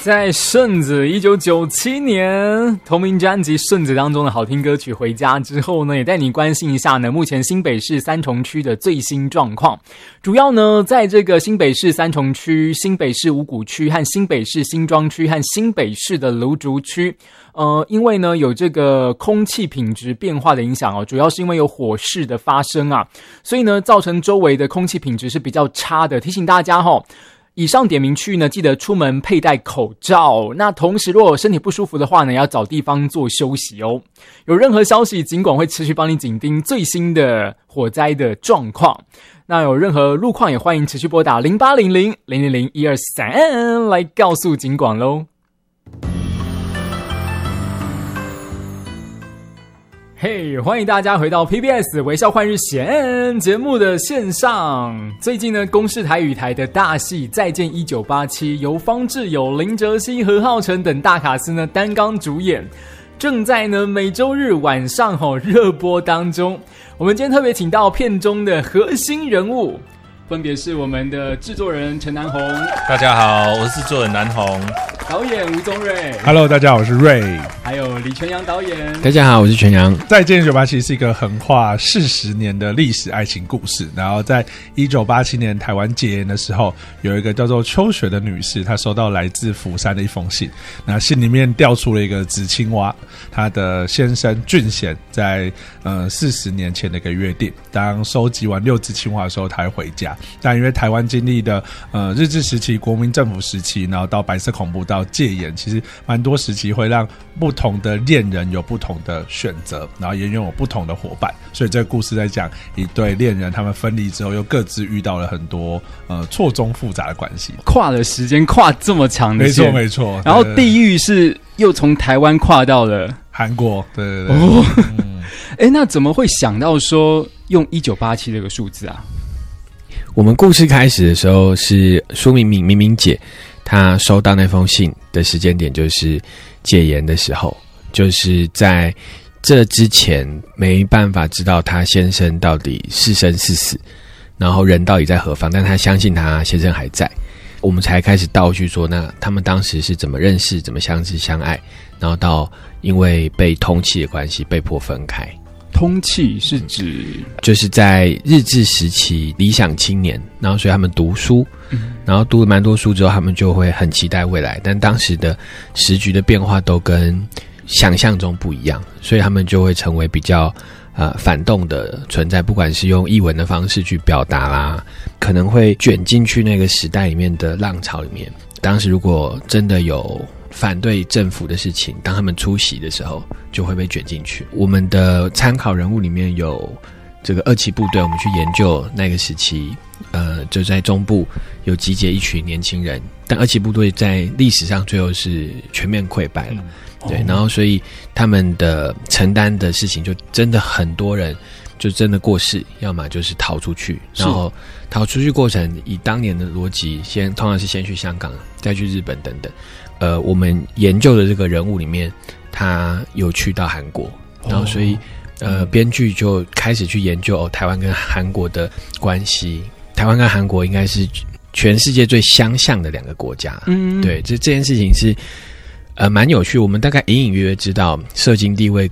在顺子1997年同名专辑《顺子》当中的好听歌曲《回家》之后呢，也带你关心一下呢目前新北市三重区的最新状况。主要呢在这个新北市三重区、新北市五股区和新北市新庄区和新北市的芦竹区，因为呢有这个空气品质变化的影响哦，主要是因为有火势的发生啊，所以呢造成周围的空气品质是比较差的。提醒大家齁，以上点名区呢，记得出门佩戴口罩。那同时，如果身体不舒服的话呢，要找地方做休息哦。有任何消息，警广会持续帮你紧盯最新的火灾的状况。那有任何路况，也欢迎持续拨打0800-000-123来告诉警广喽。嘿、欢迎大家回到 PBS 微笑换日线节目的线上。最近呢，公视台语台的大戏《再见1987》由方志友、林哲熹、何浩晨等大卡司呢担纲主演，正在呢每周日晚上热播当中。我们今天特别请到片中的核心人物，分别是我们的制作人陈南宏， 大家好，我是制作人南宏； 导演吴宗瑞 ，Hello， 大家好，我是瑞； 还有李全阳导演， 大家好，我是全阳。 再见1987其实是一个横跨40年的历史爱情故事。然后在1987年台湾戒严的时候，有一个叫做秋雪的女士，她收到来自釜山的一封信，那信里面调出了一个紫青蛙，她的先生俊贤在40年前的一个约定，当收集完6只青蛙的时候，他会回家。但因为台湾经历的日治时期、国民政府时期，然后到白色恐怖到戒严，其实蛮多时期会让不同的恋人有不同的选择，然后也拥有不同的伙伴。所以这个故事在讲一对恋人，他们分离之后又各自遇到了很多错综复杂的关系， 跨了时间，跨这么长的线， 没错。 然后地域是又从台湾跨到了韩国，对。 哦，那怎么会想到说用1987这个数字啊？ 我们故事开始的时候是苏明明姐，她收到那封信的时间点就是戒严的时候，就是在这之前没办法知道她先生到底是生是死，然后人到底在何方，但她相信她先生还在。我们才开始倒叙说，那他们当时是怎么认识、怎么相知相爱，然后到因为被通缉的关系被迫分开。 通缉是指就是在日治时期理想青年，然后所以他们读书，然后读了蛮多书之后，他们就会很期待未来，但当时的时局的变化都跟想象中不一样，所以他们就会成为比较反动的存在，不管是用艺文的方式去表达啦，可能会卷进去那个时代里面的浪潮里面。当时如果真的有反对政府的事情，当他们出席的时候就会被卷进去。我们的参考人物里面有这个2期部队，我们去研究那个时期就在中部有集结一群年轻人，但2期部队在历史上最后是全面溃败了，对，然后所以他们的承担的事情就真的很多人就真的过世，要么就是逃出去，然后逃出去过程以当年的逻辑，通常是先去香港，再去日本等等。我们研究的这个人物里面，他有去到韩国，然后所以编剧就开始去研究台湾跟韩国的关系。台湾跟韩国应该是全世界最相像的2个国家，对，这件事情是蛮有趣。我们大概隐隐约约知道社经地位